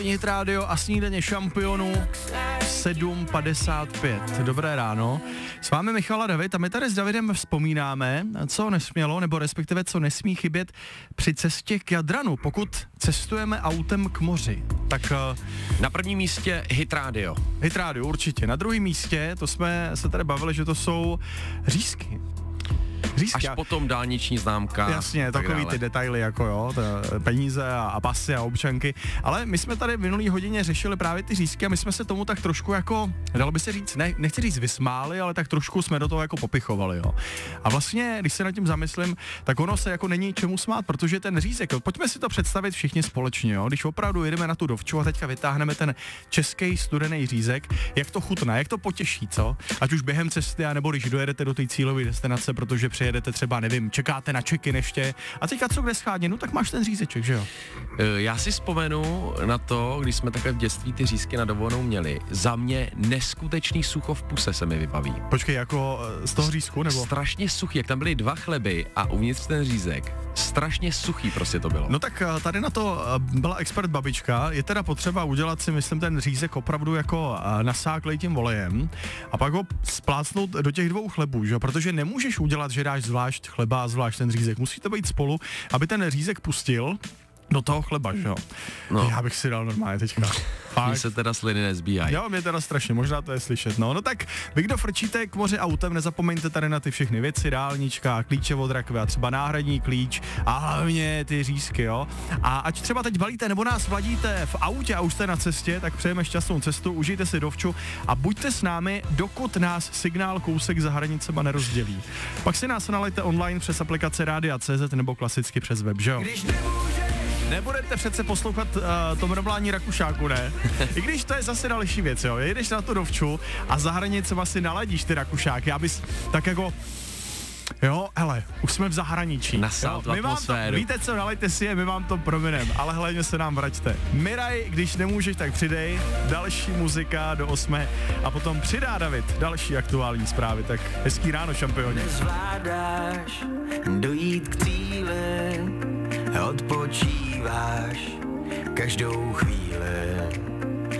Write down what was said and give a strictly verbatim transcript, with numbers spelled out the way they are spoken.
Hit Radio a snídaně šampionů sedm padesát pět. Dobré ráno. S vámi Michal a David a my tady s Davidem vzpomínáme, co nesmělo, nebo respektive co nesmí chybět při cestě k Jadranu, pokud cestujeme autem k moři. Tak na prvním místě Hit Radio. Hit Radio, určitě. Na druhém místě, to jsme se tady bavili, že to jsou řízky. Řízky. Až potom dálniční známka. Jasně, takový ty detaily, jako jo, peníze a, a pasy a občanky. Ale my jsme tady v minulý hodině řešili právě ty řízky a my jsme se tomu tak trošku jako, dalo by se říct, ne, nechci říct vysmáli, ale tak trošku jsme do toho jako popichovali, jo. A vlastně, když se nad tím zamyslím, tak ono se jako není čemu smát, protože ten řízek, pojďme si to představit všichni společně, jo. Když opravdu jedeme na tu Dovču a teďka vytáhneme ten český studený řízek, jak to chutná, jak to potěší, co? Ať už během cesty, anebo když dojedete do té cílové destinace, protože přijedete třeba, nevím, čekáte na check-in ještě a teďka co kde schádně, no tak máš ten řízeček, že jo? Já si vzpomenu na to, když jsme takhle v dětství ty řízky na dovolenou měli. Za mě neskutečný sucho v puse se mi vybaví. Počkej, jako z toho řízku, nebo? Strašně suchý, jak tam byly dva chleby a uvnitř ten řízek. Strašně suchý prostě to bylo. No tak tady na to byla expert babička, je teda potřeba udělat si, myslím, ten řízek opravdu jako nasáklej tím olejem a pak ho splácnout do těch dvou chlebů, že jo? Protože nemůžeš udělat, že dáš zvlášť chleba a zvlášť ten řízek. Musíte být spolu, aby ten řízek pustil do toho chleba, že jo? No. Já bych si dal normálně teďka. Mně se teda sliny nezbíhají. Jo, mě teda strašně, možná to je slyšet. No, no tak vy, kdo frčíte k moři autem, nezapomeňte tady na ty všechny věci, dálnička, klíče od rakve a třeba náhradní klíč a hlavně ty řízky, jo? A ať třeba teď balíte nebo nás vladíte v autě a už jste na cestě, tak přejeme šťastnou cestu, užijte si Dovču a buďte s námi, dokud nás signál kousek za hranicema nerozdělí. Pak si nás nalejte online přes aplikaci Rádia tečka cé zet nebo klasicky přes web, že jo? Nebudete přece poslouchat uh, to mrmlání Rakušáku, ne? I když to je zase další věc, jo. Jedeš na tu Dovču a za hranicema si naladíš ty Rakušáky, abys tak jako... Jo, hele, už jsme v zahraničí. Nasál tu atmosféru. Víte co, nalejte si je, my vám to prominem, ale hlavně se nám vraťte. Miraj, když nemůžeš, tak přidej. Další muzika do osmé a potom přidá David další aktuální zprávy. Tak hezký ráno, šampioni. Nezvládáš dojít k cíli, odpočíváš každou chvíli.